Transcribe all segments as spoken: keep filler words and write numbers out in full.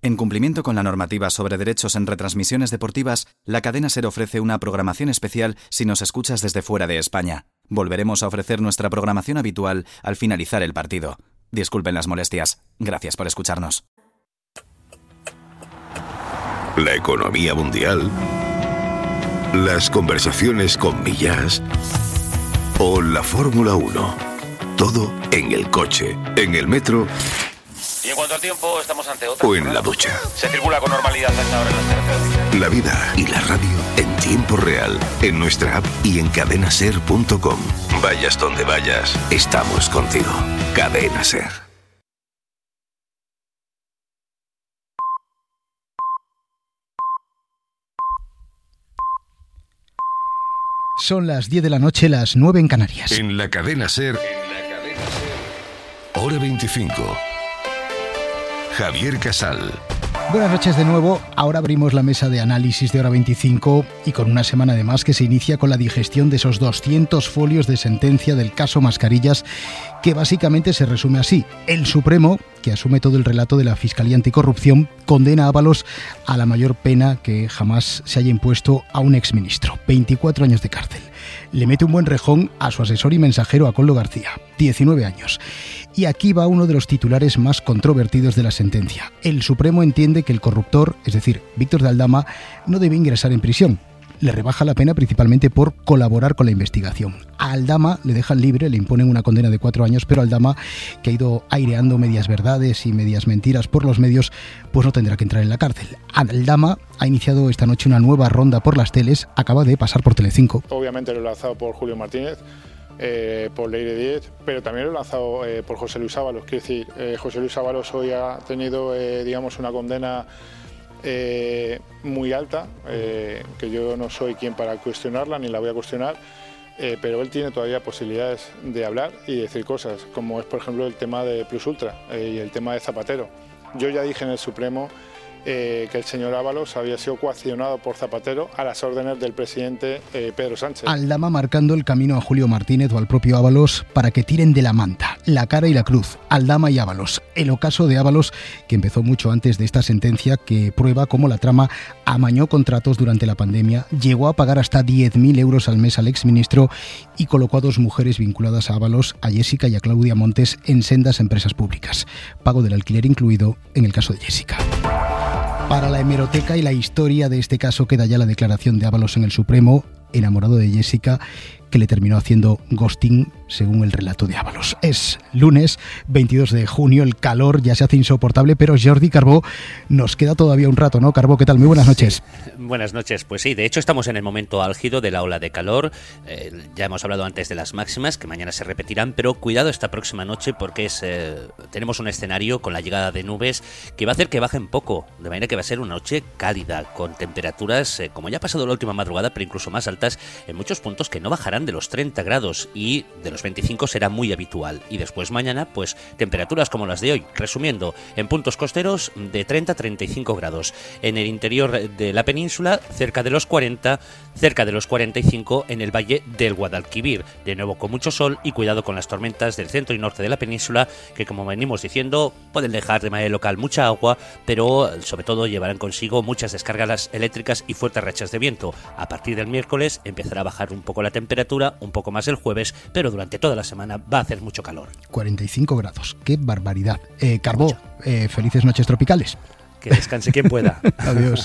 En cumplimiento con la normativa sobre derechos en retransmisiones deportivas, la cadena SER ofrece una programación especial si nos escuchas desde fuera de España. Volveremos a ofrecer nuestra programación habitual al finalizar el partido. Disculpen las molestias. Gracias por escucharnos. La economía mundial, las conversaciones con Millás o la Fórmula uno. Todo en el coche, en el metro. Y en cuanto al tiempo, estamos ante otra. O en la ducha. Se circula con normalidad hasta ahora en las carreteras. La vida y la radio en tiempo real, en nuestra app y en cadena ser punto com. Vayas donde vayas, estamos contigo. Cadena Ser. Son las diez de la noche, las nueve en Canarias. En la cadena Ser, en la cadena Ser. Hora veinticinco. Javier Casal. Buenas noches de nuevo. Ahora abrimos la mesa de análisis de Hora veinticinco y con una semana de más que se inicia con la digestión de esos doscientos folios de sentencia del caso Mascarillas, que básicamente se resume así. El Supremo, que asume todo el relato de la Fiscalía Anticorrupción, condena a Ábalos a la mayor pena que jamás se haya impuesto a un exministro, veinticuatro años de cárcel. Le mete un buen rejón a su asesor y mensajero, a Koldo García, diecinueve años. Y aquí va uno de los titulares más controvertidos de la sentencia. El Supremo entiende que el corruptor, es decir, Víctor de Aldama, no debe ingresar en prisión. Le rebaja la pena principalmente por colaborar con la investigación. A Aldama le dejan libre, le imponen una condena de cuatro años, pero Aldama, que ha ido aireando medias verdades y medias mentiras por los medios, pues no tendrá que entrar en la cárcel. Aldama ha iniciado esta noche una nueva ronda por las teles, acaba de pasar por Telecinco. Obviamente lo he lanzado por Julio Martínez, eh, por Leire Díez, pero también lo he lanzado eh, por José Luis Ábalos. Quiero decir, eh, José Luis Ábalos hoy ha tenido, eh, digamos, una condena Eh, muy alta, eh, que yo no soy quien para cuestionarla ni la voy a cuestionar, eh, pero él tiene todavía posibilidades de hablar y decir cosas, como es por ejemplo el tema de Plus Ultra eh, y el tema de Zapatero. Yo ya dije en el Supremo eh, que el señor Ábalos había sido coaccionado por Zapatero a las órdenes del presidente eh, Pedro Sánchez. Aldama marcando el camino a Julio Martínez o al propio Ábalos para que tiren de la manta, la cara y la cruz. Aldama y Ábalos. El ocaso de Ábalos, que empezó mucho antes de esta sentencia, que prueba cómo la trama amañó contratos durante la pandemia, llegó a pagar hasta diez mil euros al mes al exministro y colocó a dos mujeres vinculadas a Ábalos, a Jessica y a Claudia Montes, en sendas empresas públicas. Pago del alquiler incluido en el caso de Jessica. Para la hemeroteca y la historia de este caso queda ya la declaración de Ábalos en el Supremo, enamorado de Jessica, que le terminó haciendo ghosting, según el relato de Ábalos. Es lunes veintidós de junio, el calor ya se hace insoportable, pero Jordi Carbó, nos queda todavía un rato, ¿no? Carbó, ¿qué tal? Muy buenas noches. Sí. Buenas noches, pues sí, de hecho estamos en el momento álgido de la ola de calor, eh, ya hemos hablado antes de las máximas, que mañana se repetirán, pero cuidado esta próxima noche porque es, eh, tenemos un escenario con la llegada de nubes que va a hacer que bajen poco, de manera que va a ser una noche cálida, con temperaturas, eh, como ya ha pasado la última madrugada, pero incluso más altas, en muchos puntos que no bajarán de los treinta grados y de los veinticinco será muy habitual. Y después mañana, pues temperaturas como las de hoy. Resumiendo, en puntos costeros de treinta a treinta y cinco grados. En el interior de la península, cerca de los cuarenta, cerca de los cuarenta y cinco en el valle del Guadalquivir. De nuevo con mucho sol y cuidado con las tormentas del centro y norte de la península, que como venimos diciendo, pueden dejar de manera local mucha agua, pero sobre todo llevarán consigo muchas descargas eléctricas y fuertes rachas de viento. A partir del miércoles empezará a bajar un poco la temperatura, un poco más el jueves, pero durante toda la semana va a hacer mucho calor. cuarenta y cinco grados, qué barbaridad. Eh, Carbó, eh, felices noches tropicales. Que descanse quien pueda. Adiós.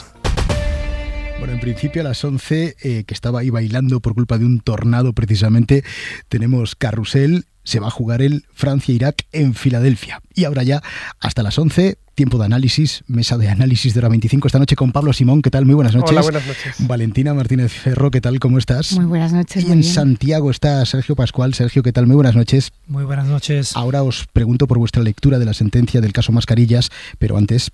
Bueno, en principio a las once, eh, que estaba ahí bailando por culpa de un tornado precisamente, tenemos carrusel, se va a jugar el Francia-Irak en Filadelfia. Y ahora ya, hasta las once, tiempo de análisis, mesa de análisis de Hora veinticinco esta noche con Pablo Simón. ¿Qué tal? Muy buenas noches. Hola, buenas noches. Valentina Martínez Ferro, ¿qué tal? ¿Cómo estás? Muy buenas noches. Y en Santiago está Sergio Pascual. Sergio, ¿qué tal? Muy buenas noches. Muy buenas noches. Ahora os pregunto por vuestra lectura de la sentencia del caso Mascarillas, pero antes...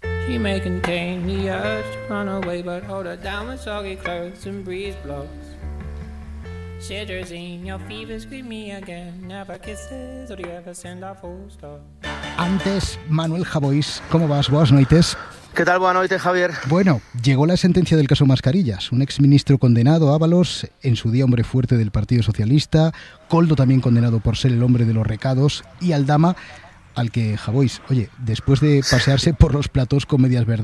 Antes, Manuel Javois, ¿cómo vas? Buenas noites. ¿Qué tal? Buenas noches, Javier. Bueno, llegó la sentencia del caso Mascarillas. Un exministro condenado, Ábalos, en su día hombre fuerte del Partido Socialista, Koldo también condenado por ser el hombre de los recados, y Aldama, al que Javois, oye, después de pasearse por los platós con medias verdades,